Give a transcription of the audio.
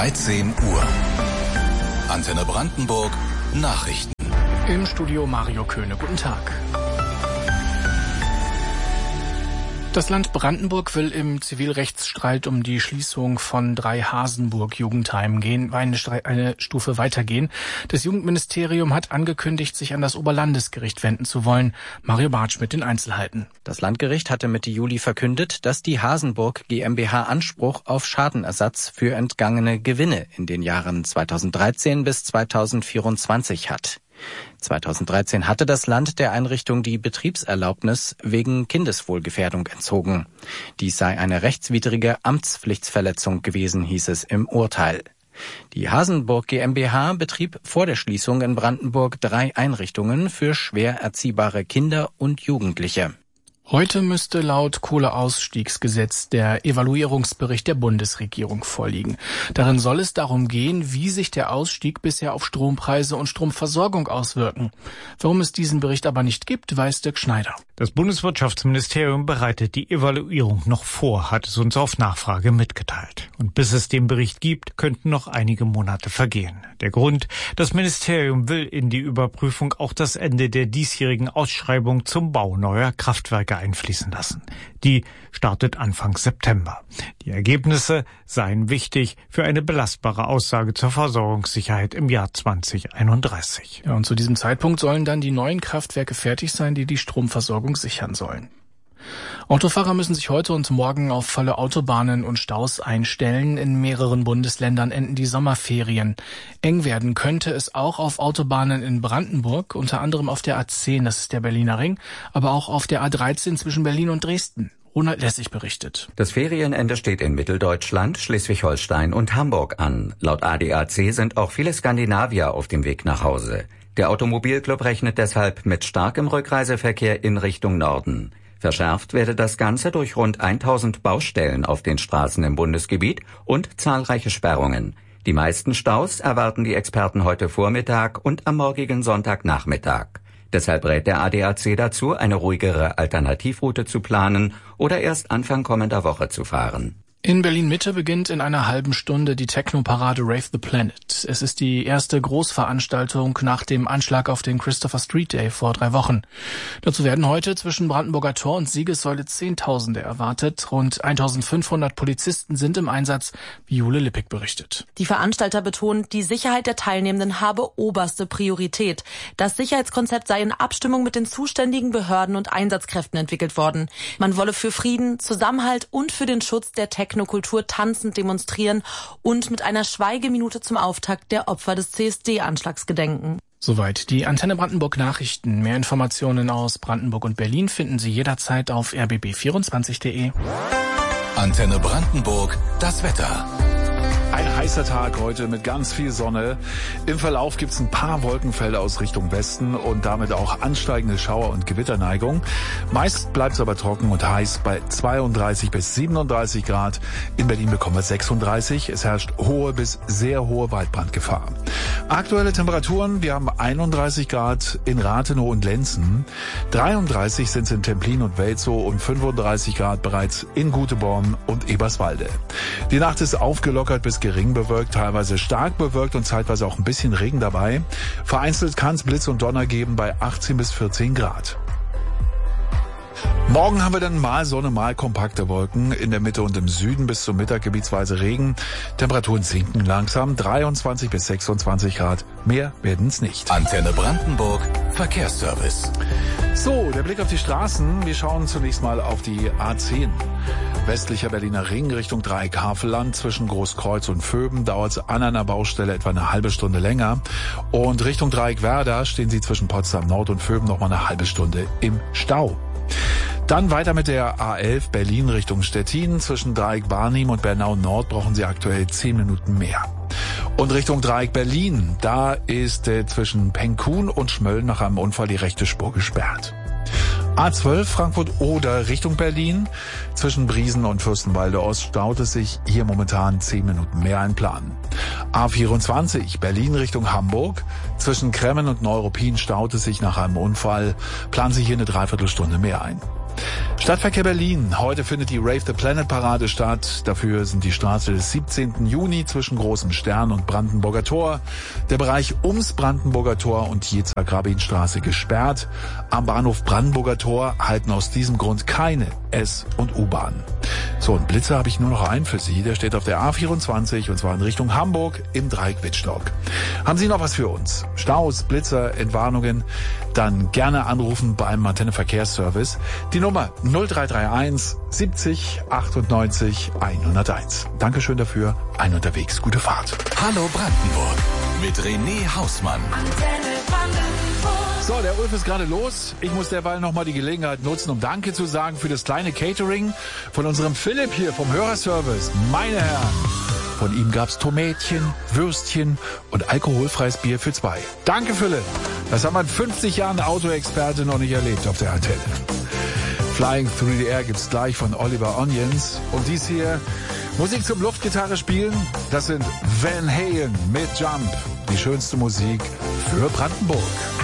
13 Uhr. Antenne Brandenburg Nachrichten. Im Studio Mario Köhne. Guten Tag. Das Land Brandenburg will im Zivilrechtsstreit um die Schließung von 3 Hasenburg-Jugendheimen eine Stufe weitergehen. Das Jugendministerium hat angekündigt, sich an das Oberlandesgericht wenden zu wollen. Mario Bartsch mit den Einzelheiten. Das Landgericht hatte Mitte Juli verkündet, dass die Hasenburg GmbH Anspruch auf Schadenersatz für entgangene Gewinne in den Jahren 2013 bis 2024 hat. 2013 hatte das Land der Einrichtung die Betriebserlaubnis wegen Kindeswohlgefährdung entzogen. Dies sei eine rechtswidrige Amtspflichtsverletzung gewesen, hieß es im Urteil. Die Hasenburg GmbH betrieb vor der Schließung in Brandenburg 3 Einrichtungen für schwer erziehbare Kinder und Jugendliche. Heute müsste laut Kohleausstiegsgesetz der Evaluierungsbericht der Bundesregierung vorliegen. Darin soll es darum gehen, wie sich der Ausstieg bisher auf Strompreise und Stromversorgung auswirken. Warum es diesen Bericht aber nicht gibt, weiß Dirk Schneider. Das Bundeswirtschaftsministerium bereitet die Evaluierung noch vor, hat es uns auf Nachfrage mitgeteilt. Und bis es den Bericht gibt, könnten noch einige Monate vergehen. Der Grund: Das Ministerium will in die Überprüfung auch das Ende der diesjährigen Ausschreibung zum Bau neuer Kraftwerke einfließen lassen. Die startet Anfang September. Die Ergebnisse seien wichtig für eine belastbare Aussage zur Versorgungssicherheit im Jahr 2031. Ja, und zu diesem Zeitpunkt sollen dann die neuen Kraftwerke fertig sein, die die Stromversorgung sichern sollen. Autofahrer müssen sich heute und morgen auf volle Autobahnen und Staus einstellen. In mehreren Bundesländern enden die Sommerferien. Eng werden könnte es auch auf Autobahnen in Brandenburg, unter anderem auf der A10, das ist der Berliner Ring, aber auch auf der A13 zwischen Berlin und Dresden. Ronald Lessig berichtet. Das Ferienende steht in Mitteldeutschland, Schleswig-Holstein und Hamburg an. Laut ADAC sind auch viele Skandinavier auf dem Weg nach Hause. Der Automobilclub rechnet deshalb mit starkem Rückreiseverkehr in Richtung Norden. Verschärft werde das Ganze durch rund 1000 Baustellen auf den Straßen im Bundesgebiet und zahlreiche Sperrungen. Die meisten Staus erwarten die Experten heute Vormittag und am morgigen Sonntagnachmittag. Deshalb rät der ADAC dazu, eine ruhigere Alternativroute zu planen oder erst Anfang kommender Woche zu fahren. In Berlin-Mitte beginnt in einer halben Stunde die Techno-Parade Rave the Planet. Es ist die erste Großveranstaltung nach dem Anschlag auf den Christopher Street Day vor 3 Wochen. Dazu werden heute zwischen Brandenburger Tor und Siegessäule Zehntausende erwartet. Rund 1500 Polizisten sind im Einsatz, wie Jule Lippig berichtet. Die Veranstalter betonen, die Sicherheit der Teilnehmenden habe oberste Priorität. Das Sicherheitskonzept sei in Abstimmung mit den zuständigen Behörden und Einsatzkräften entwickelt worden. Man wolle für Frieden, Zusammenhalt und für den Schutz der Technokultur tanzend demonstrieren und mit einer Schweigeminute zum Auftakt der Opfer des CSD-Anschlags gedenken. Soweit die Antenne Brandenburg Nachrichten. Mehr Informationen aus Brandenburg und Berlin finden Sie jederzeit auf rbb24.de. Antenne Brandenburg, das Wetter. Ein heißer Tag heute mit ganz viel Sonne. Im Verlauf gibt's ein paar Wolkenfelder aus Richtung Westen und damit auch ansteigende Schauer- und Gewitterneigung. Meist bleibt's aber trocken und heiß bei 32 bis 37 Grad. In Berlin bekommen wir 36. Es herrscht hohe bis sehr hohe Waldbrandgefahr. Aktuelle Temperaturen: Wir haben 31 Grad in Rathenow und Lenzen. 33 sind's in Templin und Welzow und 35 Grad bereits in Guteborn und Eberswalde. Die Nacht ist aufgelockert bis gering bewölkt, teilweise stark bewölkt und zeitweise auch ein bisschen Regen dabei. Vereinzelt kann es Blitz und Donner geben bei 18 bis 14 Grad. Morgen haben wir dann mal Sonne, mal kompakte Wolken. In der Mitte und im Süden bis zum Mittag gebietsweise Regen. Temperaturen sinken langsam, 23 bis 26 Grad. Mehr werden's nicht. Antenne Brandenburg Verkehrsservice. So, der Blick auf die Straßen. Wir schauen zunächst mal auf die A10. Westlicher Berliner Ring Richtung Dreieck Havelland. Zwischen Großkreuz und Vöben dauert es an einer Baustelle etwa eine halbe Stunde länger. Und Richtung Dreieck Werder stehen Sie zwischen Potsdam Nord und Vöben noch mal eine halbe Stunde im Stau. Dann weiter mit der A11 Berlin Richtung Stettin. Zwischen Dreieck Barnim und Bernau Nord brauchen Sie aktuell 10 Minuten mehr. Und Richtung Dreieck Berlin, da ist zwischen Penkun und Schmölln nach einem Unfall die rechte Spur gesperrt. A12 Frankfurt-Oder Richtung Berlin. Zwischen Briesen und Fürstenwalde Ost staut es sich hier momentan 10 Minuten mehr einplanen. A24 Berlin Richtung Hamburg. Zwischen Kremmen und Neuruppin staut es sich nach einem Unfall. Planen Sie hier eine Dreiviertelstunde mehr ein. Stadtverkehr Berlin. Heute findet die Rave the Planet Parade statt. Dafür sind die Straße des 17. Juni zwischen Großem Stern und Brandenburger Tor, der Bereich ums Brandenburger Tor und Jezer-Grabin-Straße gesperrt. Am Bahnhof Brandenburger Tor halten aus diesem Grund keine S- und U-Bahn. So, und Blitzer habe ich nur noch einen für Sie. Der steht auf der A24 und zwar in Richtung Hamburg im Dreieck Wittstock. Haben Sie noch was für uns? Staus, Blitzer, Entwarnungen? Dann gerne anrufen beim Antenne Verkehrsservice. Die Nummer 0331 70 98 101. Dankeschön dafür. Ein unterwegs. Gute Fahrt. Hallo Brandenburg mit René Hausmann. So, der Ulf ist gerade los. Ich muss derweil nochmal die Gelegenheit nutzen, um Danke zu sagen für das kleine Catering von unserem Philipp hier vom Hörerservice. Meine Herren, von ihm gab's Tomätchen, Würstchen und alkoholfreies Bier für 2. Danke, Philipp. Das haben wir in 50 Jahren Autoexperte noch nicht erlebt auf der Antenne. Flying Through the Air gibt's gleich von Oliver Onions. Und dies hier, Musik zum Luftgitarre spielen, das sind Van Halen mit Jump. Die schönste Musik für Brandenburg.